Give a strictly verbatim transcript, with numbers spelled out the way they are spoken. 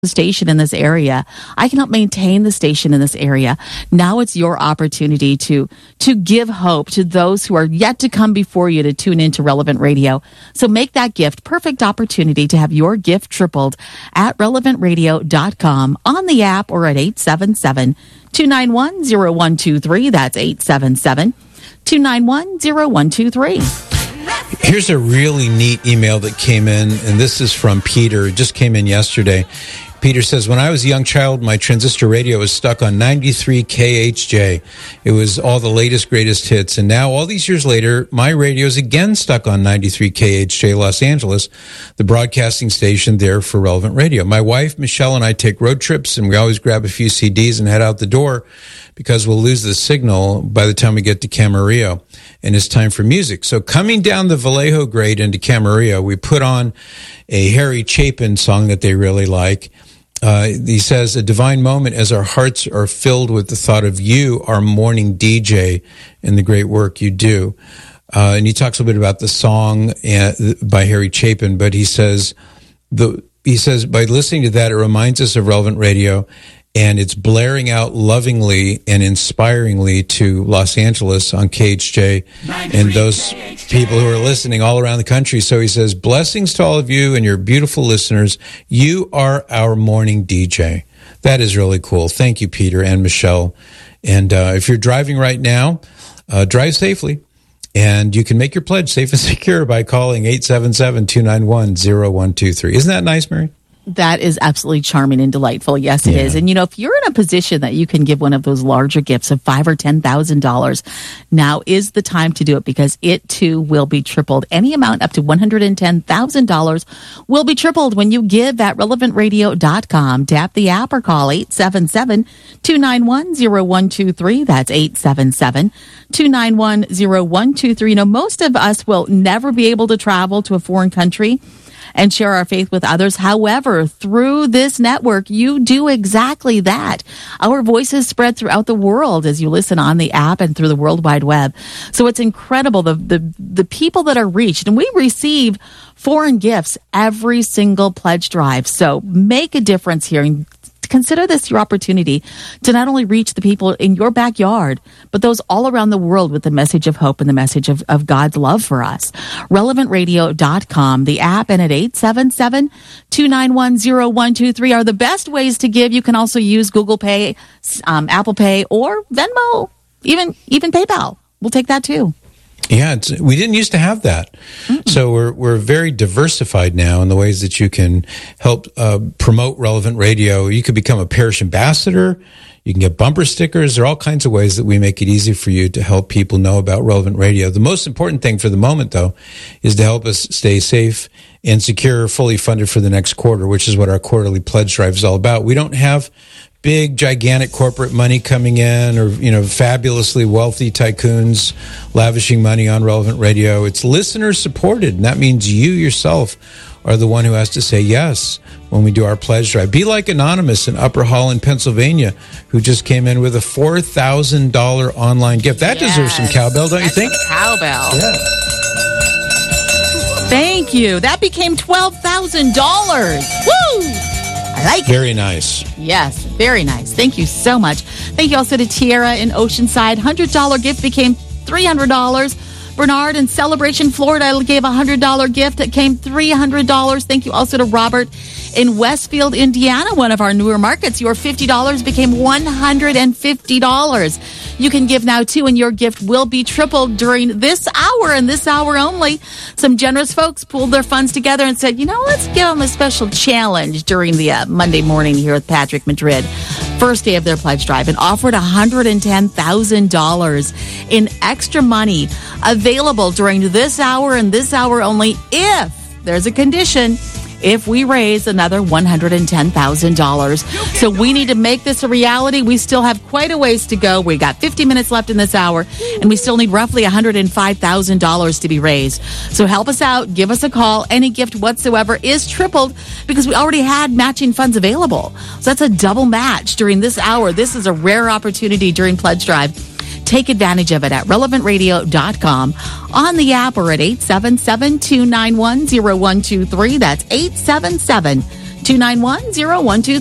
the station in this area. I can help maintain the station in this area. Now it's your opportunity to to give hope to those who are yet to come before you to tune into Relevant Radio. So make that gift. Perfect opportunity to have your gift tripled at relevant radio dot com, on the app, or at eight seven seven, two nine one, zero one two three. That's eight seven seven, two nine one, zero one two three. Here's a really neat email that came in, and this is from Peter. It just came in yesterday. Peter says, when I was a young child, my transistor radio was stuck on ninety-three K H J. It was all the latest, greatest hits. And now, all these years later, my radio is again stuck on ninety-three K H J Los Angeles, the broadcasting station there for Relevant Radio. My wife, Michelle, and I take road trips, and we always grab a few C Ds and head out the door because we'll lose the signal by the time we get to Camarillo, and it's time for music. So coming down the Vallejo grade into Camarillo, we put on a Harry Chapin song that they really like. Uh, he says, a divine moment as our hearts are filled with the thought of you, our morning D J, and the great work you do. Uh, and he talks a little bit about the song uh, by Harry Chapin, but he says, the he says, by listening to that, it reminds us of Relevant Radio, and it's blaring out lovingly and inspiringly to Los Angeles on K H J and those people who are listening all around the country. So he says, blessings to all of you and your beautiful listeners. You are our morning D J. That is really cool. Thank you, Peter and Michelle. And uh, if you're driving right now, uh, drive safely. And you can make your pledge safe and secure by calling eight seven seven, two nine one, zero one two three. Isn't that nice, Mary? That is absolutely charming and delightful. Yes, it yeah. is. And, you know, if you're in a position that you can give one of those larger gifts of five or ten thousand dollars, now is the time to do it, because it too will be tripled. Any amount up to one hundred ten thousand dollars will be tripled when you give at relevant radio dot com. Tap the app or call eight seven seven, two nine one, zero one two three. That's eight seven seven, two nine one, zero one two three. You know, most of us will never be able to travel to a foreign country and share our faith with others. However, through this network, you do exactly that. Our voices spread throughout the world as you listen on the app and through the World Wide Web. So it's incredible, the the, the people that are reached. And we receive foreign gifts every single pledge drive. So make a difference here. And consider this your opportunity to not only reach the people in your backyard, but those all around the world with the message of hope and the message of, of God's love for us. relevant radio dot com, the app, and at eight seven seven, two nine one, zero one two three are the best ways to give. You can also use Google Pay, um, Apple Pay, or Venmo, even even PayPal. We'll take that too. Yeah, it's, we didn't used to have that. Mm-mm. So we're we're very diversified now in the ways that you can help uh, promote Relevant Radio. You could become a parish ambassador. You can get bumper stickers. There are all kinds of ways that we make it easy for you to help people know about Relevant Radio. The most important thing for the moment, though, is to help us stay safe and secure, fully funded for the next quarter, which is what our quarterly pledge drive is all about. We don't have big, gigantic corporate money coming in, or, you know, fabulously wealthy tycoons lavishing money on Relevant Radio. It's listener supported, and that means you yourself are the one who has to say yes when we do our pledge drive. Be like Anonymous in Upper Holland, Pennsylvania, who just came in with a four thousand dollars online gift. That yes. deserves some cowbell, don't That's you think? Cowbell. Yeah. Thank you. That became twelve thousand dollars. Woo! I like it. Very nice. Yes, very nice. Thank you so much. Thank you also to Tierra in Oceanside. one hundred dollars gift became three hundred dollars. Bernard in Celebration, Florida gave a one hundred dollars gift. It came three hundred dollars. Thank you also to Robert in Westfield, Indiana, one of our newer markets. Your fifty dollars became one hundred fifty dollars. You can give now, too, and your gift will be tripled during this hour and this hour only. Some generous folks pulled their funds together and said, you know, let's give them a special challenge during the uh, Monday morning here at Patrick Madrid. First day of their pledge drive, and offered one hundred ten thousand dollars in extra money available during this hour and this hour only, if there's a condition, if we raise another one hundred ten thousand dollars. So we need to make this a reality. We still have quite a ways to go. We got fifty minutes left in this hour, and we still need roughly one hundred five thousand dollars to be raised. So help us out. Give us a call. Any gift whatsoever is tripled because we already had matching funds available. So that's a double match during this hour. This is a rare opportunity during Pledge Drive. Take advantage of it at relevant radio dot com, on the app, or at eight seven seven, two nine one, zero one two three. That's eight seven seven, two nine one, zero one two three. two two nine one, zero one two